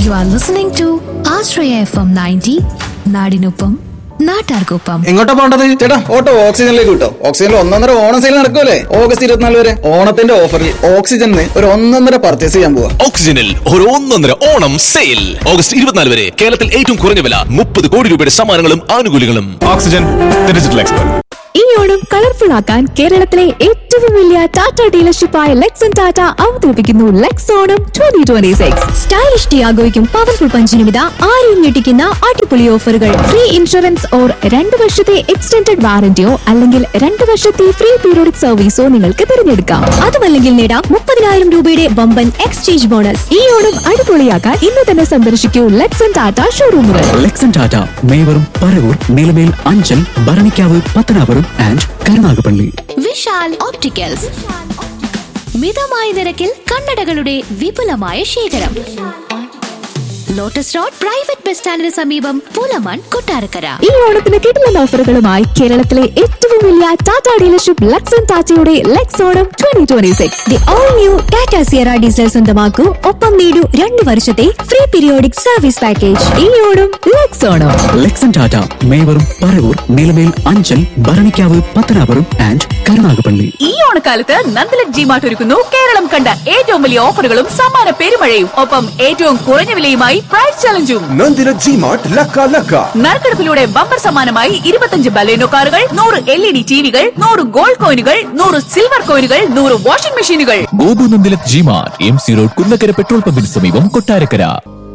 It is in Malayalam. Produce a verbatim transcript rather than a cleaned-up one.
You are listening to Ashraya F M ninety, നാടിനൊപ്പം നാട്ടാർക്കൊപ്പം. എങ്ങോട്ടാ പോണ്ടത്? ചേട്ടാ ഓട്ടോ ഓക്സിജനിലേക്ക് കിട്ടോ. ഓക്സിജനിൽ ഒന്നൊന്നര ഓണം സെയിൽ നടക്കുമല്ലേ ഓഗസ്റ്റ് ഇരുപത്തിനാല് വരെ. ഓണത്തിന്റെ ഓഫറിൽ ഓക്സിജനിൽ ഒരു ഒന്നൊന്നര പർച്ചേസ് ചെയ്യാൻ പോവാ. ഓക്സിജനിൽ ഒരു ഒന്നൊന്നര ഓണം സെയിൽ ഓഗസ്റ്റ് ഇരുപത്തിനാല് വരെ. കേരളത്തിൽ ഏറ്റവും കുറഞ്ഞ വില, മുപ്പത് കോടി രൂപയുടെ സമ്മാനങ്ങളും ആനുകൂല്യങ്ങളും. Oxygen digital expert. ഈ ഓണം കളർഫുൾ ആക്കാൻ കേരളത്തിലെ ഏറ്റവും വലിയ ടാറ്റ ഡീലർഷിപ്പായ ലെക്സൺ ടാറ്റ അവതരിപ്പിക്കുന്നു Lex Onam twenty twenty six. Stylish ടിയാഗോയ്ക്കും powerful പഞ്ചിനുമിത ആരെയും ഞെട്ടിക്കുന്ന അടിപൊളി ഓഫറുകൾ. ഫ്രീ ഇൻഷുറൻസ് ഓർ രണ്ട് വർഷത്തെ എക്സ്റ്റൻഡഡ് വാറന്റിയോ അല്ലെങ്കിൽ രണ്ട് വർഷത്തെ ഫ്രീ പീരിയോഡിക് സർവീസോ നിങ്ങൾക്ക് തിരഞ്ഞെടുക്കാം. അതുമല്ലെങ്കിൽ നേടാം മുപ്പതിനായിരം രൂപയുടെ വമ്പൻ എക്സ്ചേഞ്ച് ബോണസ്. ഈ ഓണം അടിപൊളിയാക്കാൻ ഇന്ന് തന്നെ സന്ദർശിക്കൂ ലെക്സൺ ടാറ്റ ഷോറൂമുകൾ. ലെക്സൺ ടാറ്റ മേവറും പറവൂർ, നിലമേൽ, അഞ്ചൽ, ഭരണിക്കാവ്, പത്തനാപുരം ആൻഡ് കരുനാഗപ്പള്ളി. വിശാൽ ഓപ്റ്റിക്കൽസ്, മിതമായ നിരക്കിൽ കണ്ണടകളുടെ വിപുലമായ ശേഖരം. ലോട്ടസ് റോഡ് പ്രൈവറ്റ് ബസ് സ്റ്റാൻഡിന് സമീപം, പൂലമാൻ, കൊട്ടാരക്കര. ഈ ഓണത്തിന് കിട്ടുന്ന ഓഫറുകളുമായി കേരളത്തിലെ ഏറ്റവും വലിയ ടാറ്റ ഡീലർഷിപ്പ് ലെക്സൺ ടാറ്റയുടെ Lex Onam twenty twenty six. The all new Tata Sierra diesel സ്വന്തമാക്കൂ. ഒപ്പം നേടൂ രണ്ട് വർഷത്തെ ഫ്രീ പീരിയോഡിക് സർവീസ് പാക്കേജ്. ഈ ഓണം ലെക്സ് ഓണം. ലെക്സൺ ടാറ്റ മേവറും പറവൂർ, നിലമേൽ, അഞ്ചൽ, ഭരണിക്കാവ്, പത്തനാപുരം ആൻഡ് കരുനാഗപ്പള്ളി. ഈ ഓണക്കാലത്ത് നന്ദലക് ജിമാർട്ട് ഒരുക്കുന്നു കേരളം കണ്ട ഏറ്റവും വലിയ ഓഫറുകളും സമ്മാന പെരുമഴയും. ഒപ്പം ഏറ്റവും കുറഞ്ഞ വിലയുമായി പ്രൈസ് ചലഞ്ചും. നന്ദിലക് ജിമാർട്ട് ലക്ക ലക്ക. നറുക്കെടുപ്പിലൂടെ ബമ്പർ സമ്മാനമായി ഇരുപത്തഞ്ച് ബലേനോ കാറുകൾ, നൂറ് എൽ ഇ ഡി ടിവികൾ, നൂറ് ഗോൾഡ് കോയിനുകൾ, നൂറ് സിൽവർ കോയിനുകൾ, നൂറ് വാഷിംഗ് മെഷീനുകൾ. Gopu Nandilath G-Mart, M C road, Kunnakkara petrol പമ്പിന് സമീപം, കൊട്ടാരക്കര.